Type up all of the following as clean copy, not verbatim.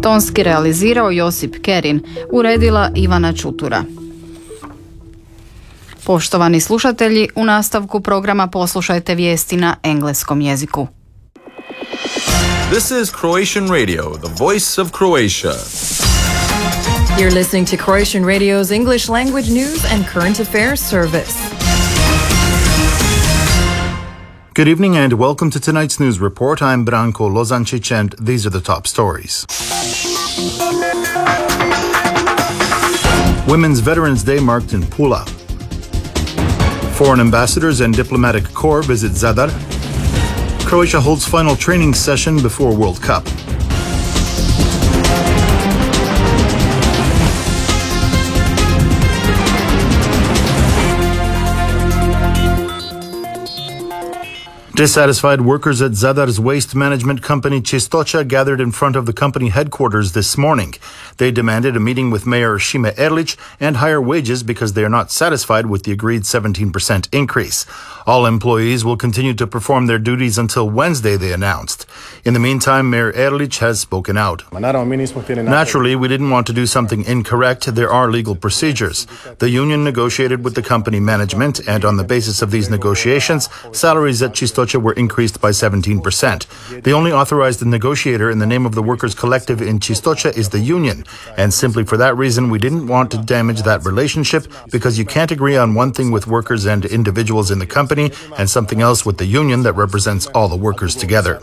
tonski realizirao Josip Kerin, uredila Ivana Čutura. Poštovani slušatelji, u nastavku programa poslušajte vijesti na engleskom jeziku. This is Croatian Radio, the voice of Croatia. You're listening to Croatian Radio's English language news and current affairs service. Good evening and welcome to tonight's news report. I'm Branko Lozančić and these are the top stories. Women's Veterans Day marked in Pula. Foreign ambassadors and diplomatic corps visit Zadar. Croatia holds final training session before World Cup. Dissatisfied workers at Zadar's waste management company Čistoća gathered in front of the company headquarters this morning. They demanded a meeting with Mayor Šime Erlić and higher wages because they are not satisfied with the agreed 17% increase. All employees will continue to perform their duties until Wednesday, they announced. In the meantime, Mayor Erlić has spoken out. Naturally, we didn't want to do something incorrect. There are legal procedures. The union negotiated with the company management, and on the basis of these negotiations, salaries at Čistoća were increased by 17%. The only authorized negotiator in the name of the workers' collective in Čistoća is the union, and simply for that reason we didn't want to damage that relationship, because you can't agree on one thing with workers and individuals in the company and something else with the union that represents all the workers together.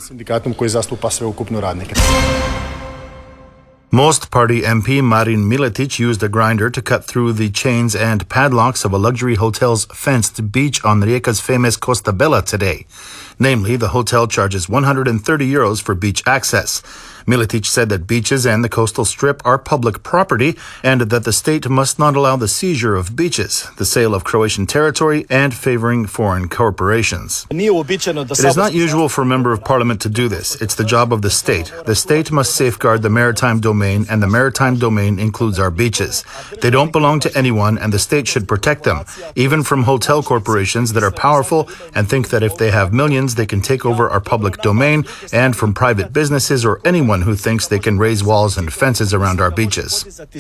Most Party MP Marin Miletić used a grinder to cut through the chains and padlocks of a luxury hotel's fenced beach on Rijeka's famous Costa Bella today. Namely, the hotel charges €130 for beach access. Miletić said that beaches and the coastal strip are public property and that the state must not allow the seizure of beaches, the sale of Croatian territory, and favoring foreign corporations. It is not usual for a member of parliament to do this. It's the job of the state. The state must safeguard the maritime domain, and the maritime domain includes our beaches. They don't belong to anyone, and the state should protect them, even from hotel corporations that are powerful and think that if they have millions, they can take over our public domain, and from private businesses or anyone who thinks they can raise walls and fences around our beaches.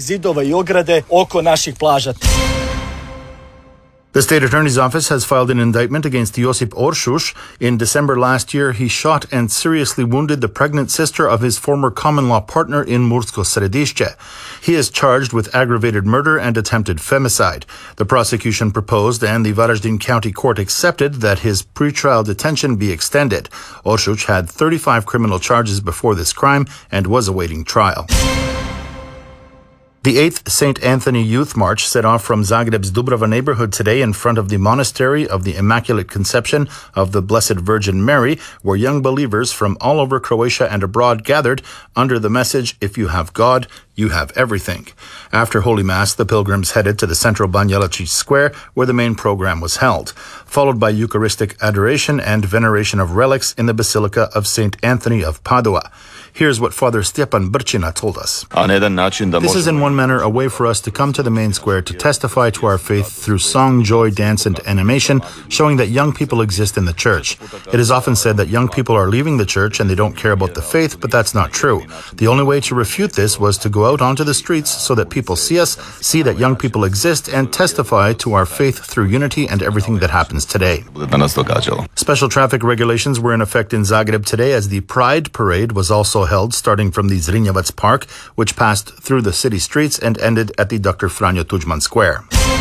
The state attorney's office has filed an indictment against Josip Oršuš. In December last year, he shot and seriously wounded the pregnant sister of his former common-law partner in Mursko Središće. He is charged with aggravated murder and attempted femicide. The prosecution proposed and the Varaždin County Court accepted that his pretrial detention be extended. Oršuš had 35 criminal charges before this crime and was awaiting trial. The 8th St. Anthony Youth March set off from Zagreb's Dubrava neighborhood today in front of the Monastery of the Immaculate Conception of the Blessed Virgin Mary, where young believers from all over Croatia and abroad gathered under the message, "If you have God, you have everything." After Holy Mass, the pilgrims headed to the central Banja Lucić Square, where the main program was held, followed by Eucharistic adoration and veneration of relics in the Basilica of St. Anthony of Padua. Here's what Father Stjepan Brčina told us. This is in one manner a way for us to come to the main square to testify to our faith through song, joy, dance, and animation, showing that young people exist in the church. It is often said that young people are leaving the church and they don't care about the faith, but that's not true. The only way to refute this was to go out onto the streets so that people see us, see that young people exist, and testify to our faith through unity and everything that happens today. Special traffic regulations were in effect in Zagreb today as the Pride Parade was also held, starting from the Zrinjevac Park, which passed through the city streets and ended at the Dr. Franjo Tuđman Square.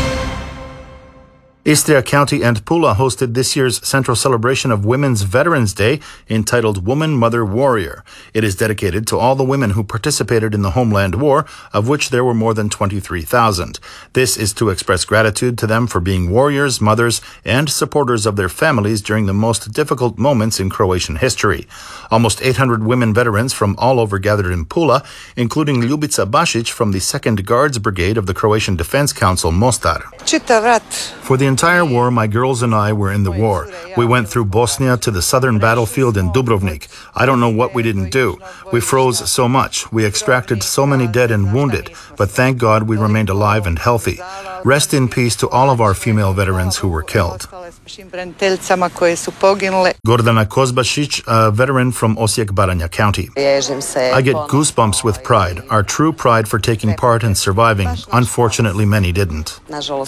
Istria County and Pula hosted this year's central celebration of Women's Veterans Day entitled Woman, Mother, Warrior. It is dedicated to all the women who participated in the Homeland War, of which there were more than 23,000. This is to express gratitude to them for being warriors, mothers, and supporters of their families during the most difficult moments in Croatian history. Almost 800 women veterans from all over gathered in Pula, including Ljubica Bašić from the 2nd Guards Brigade of the Croatian Defense Council, Mostar. For the entire war, my girls and I were in the war. We went through Bosnia to the southern battlefield in Dubrovnik. I don't know what we didn't do. We froze so much. We extracted so many dead and wounded, but thank God we remained alive and healthy. Rest in peace to all of our female veterans who were killed. Gordana Kozbasic, a veteran from Osijek Baranja County. I get goosebumps with pride, our true pride for taking part and surviving. Unfortunately, many didn't.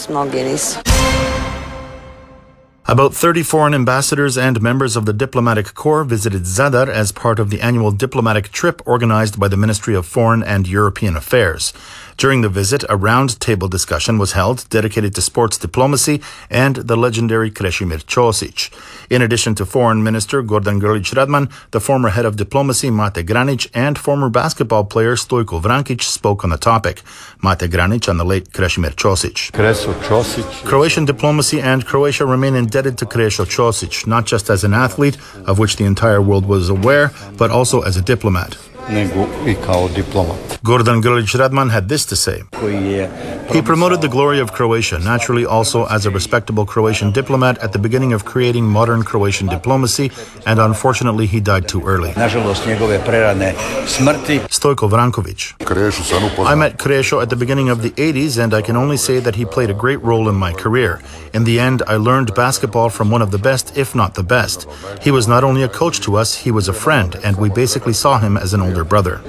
About 30 foreign ambassadors and members of the diplomatic corps visited Zadar as part of the annual diplomatic trip organized by the Ministry of Foreign and European Affairs. During the visit, a round-table discussion was held dedicated to sports diplomacy and the legendary Krešimir Ćosić. In addition to Foreign Minister Gordan Grlić-Radman, the former head of diplomacy Mate Granić and former basketball player Stojko Vrankić spoke on the topic. Mate Granić on the late Krešimir Ćosić. Croatian diplomacy and Croatia remain indebted to Krešo Ćosić, not just as an athlete, of which the entire world was aware, but also as a diplomat. Gordan Grlić-Radman had this to say. He promoted the glory of Croatia, naturally also as a respectable Croatian diplomat at the beginning of creating modern Croatian diplomacy, and unfortunately he died too early. Stojko Vranković. I met Krešo at the beginning of the 80s, and I can only say that he played a great role in my career. In the end, I learned basketball from one of the best, if not the best. He was not only a coach to us, he was a friend, and we basically saw him as an older brother.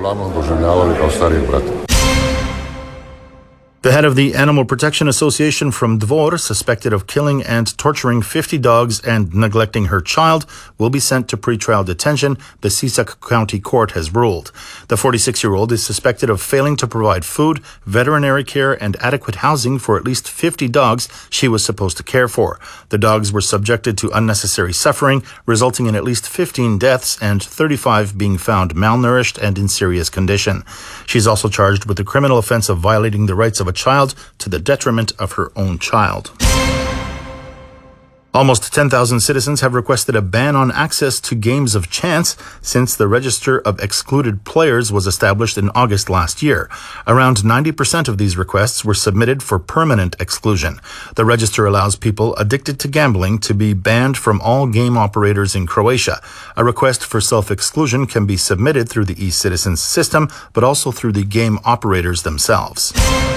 The head of the Animal Protection Association from Dvor, suspected of killing and torturing 50 dogs and neglecting her child, will be sent to pretrial detention, the Sisak County Court has ruled. The 46-year-old is suspected of failing to provide food, veterinary care, and adequate housing for at least 50 dogs she was supposed to care for. The dogs were subjected to unnecessary suffering, resulting in at least 15 deaths and 35 being found malnourished and in serious condition. She's also charged with the criminal offense of violating the rights of a child to the detriment of her own child. Almost 10,000 citizens have requested a ban on access to games of chance since the Register of Excluded Players was established in August last year. Around 90% of these requests were submitted for permanent exclusion. The register allows people addicted to gambling to be banned from all game operators in Croatia. A request for self-exclusion can be submitted through the e-Citizens system, but also through the game operators themselves.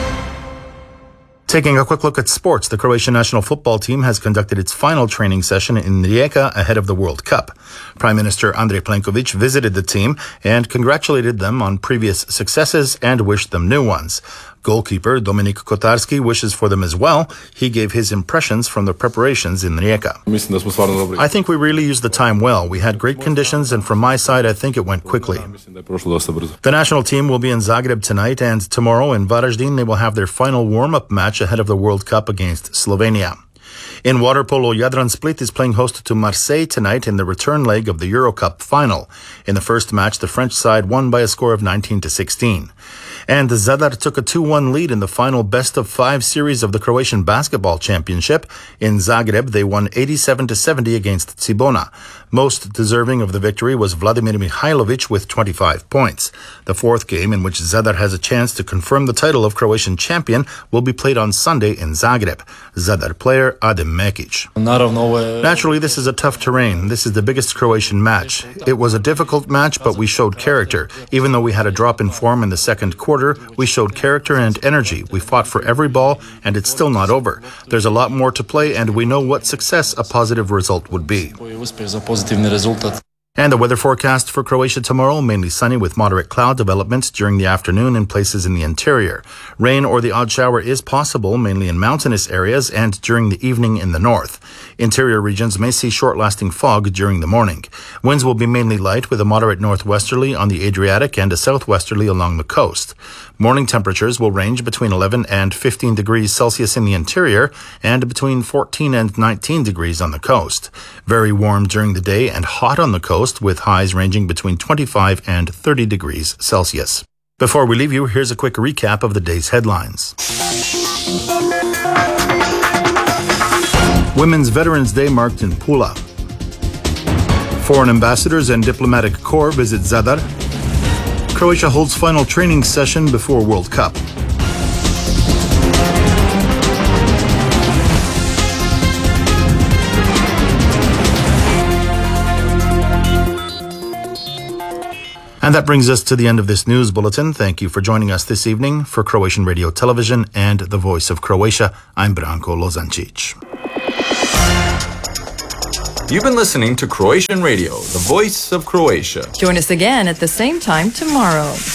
Taking a quick look at sports, the Croatian national football team has conducted its final training session in Rijeka ahead of the World Cup. Prime Minister Andrej Plenković visited the team and congratulated them on previous successes and wished them new ones. Goalkeeper Dominik Kotarski wishes for them as well. He gave his impressions from the preparations in Rijeka. I think we really used the time well. We had great conditions, and from my side, I think it went quickly. The national team will be in Zagreb tonight, and tomorrow in Varaždin they will have their final warm-up match ahead of the World Cup against Slovenia. In water polo, Jadran Split is playing host to Marseille tonight in the return leg of the Euro Cup final. In the first match, the French side won by a score of 19-16. And Zadar took a 2-1 lead in the final best-of-5 series of the Croatian Basketball Championship. In Zagreb, they won 87-70 against Cibona. Most deserving of the victory was Vladimir Mihailovic with 25 points. The fourth game, in which Zadar has a chance to confirm the title of Croatian champion, will be played on Sunday in Zagreb. Zadar player Adem Mekic. Naturally, this is a tough terrain. This is the biggest Croatian match. It was a difficult match, but we showed character. Even though we had a drop in form in the second quarter, we showed character and energy. We fought for every ball, and it's still not over. There's a lot more to play, and we know what success a positive result would be. And the weather forecast for Croatia tomorrow, mainly sunny with moderate cloud development during the afternoon in places in the interior. Rain or the odd shower is possible, mainly in mountainous areas and during the evening in the north. Interior regions may see short-lasting fog during the morning. Winds will be mainly light with a moderate northwesterly on the Adriatic and a southwesterly along the coast. Morning temperatures will range between 11 and 15 degrees Celsius in the interior and between 14 and 19 degrees on the coast. Very warm during the day and hot on the coast with highs ranging between 25 and 30 degrees Celsius. Before we leave you, here's a quick recap of the day's headlines. Women's Veterans Day marked in Pula. Foreign ambassadors and diplomatic corps visit Zadar. Croatia holds final training session before World Cup. And that brings us to the end of this news bulletin. Thank you for joining us this evening. For Croatian Radio Television and the Voice of Croatia, I'm Branko Lozancic. You've been listening to Croatian Radio, the voice of Croatia. Join us again at the same time tomorrow.